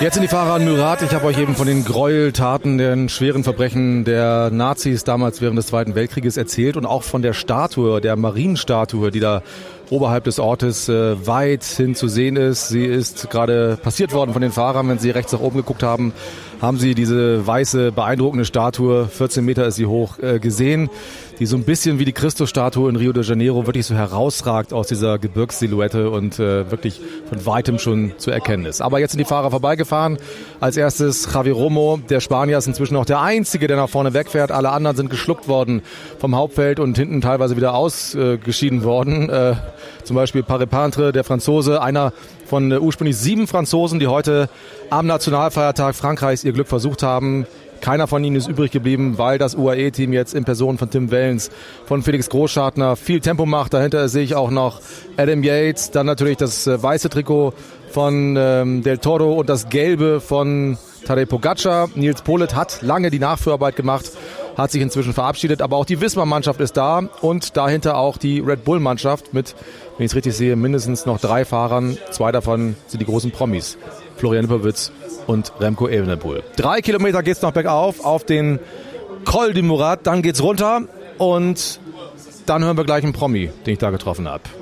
Jetzt sind die Fahrer an Murat. Ich habe euch eben von den Gräueltaten, den schweren Verbrechen der Nazis damals während des Zweiten Weltkrieges erzählt und auch von der Statue, der Marienstatue, die da oberhalb des Ortes weit hin zu sehen ist. Sie ist gerade passiert worden von den Fahrern. Wenn sie rechts nach oben geguckt haben, haben sie diese weiße, beeindruckende Statue, 14 Meter ist sie hoch, gesehen, die so ein bisschen wie die Christusstatue in Rio de Janeiro wirklich so herausragt aus dieser Gebirgssilhouette und wirklich von weitem schon zu erkennen ist. Aber jetzt sind die Fahrer vorbeigefahren. Als erstes Javi Romo, der Spanier, ist inzwischen auch der Einzige, der nach vorne wegfährt. Alle anderen sind geschluckt worden vom Hauptfeld und hinten teilweise wieder ausgeschieden worden. Zum Beispiel Parepantre, der Franzose, einer von ursprünglich 7 Franzosen, die heute am Nationalfeiertag Frankreichs ihr Glück versucht haben. Keiner von ihnen ist übrig geblieben, weil das UAE-Team jetzt in Person von Tim Wellens, von Felix Großschartner viel Tempo macht. Dahinter sehe ich auch noch Adam Yates, dann natürlich das weiße Trikot von Del Toro und das gelbe von Tadej Pogacar. Nils Politt hat lange die Nachführarbeit gemacht, hat sich inzwischen verabschiedet, aber auch die Visma-Mannschaft ist da und dahinter auch die Red Bull-Mannschaft mit, wenn ich es richtig sehe, mindestens noch 3 Fahrern. 2 davon sind die großen Promis, Florian Lippowitz und Remco Evenepoel. 3 Kilometer geht's noch bergauf auf den Col du Murat, dann geht's runter und dann hören wir gleich einen Promi, den ich da getroffen habe.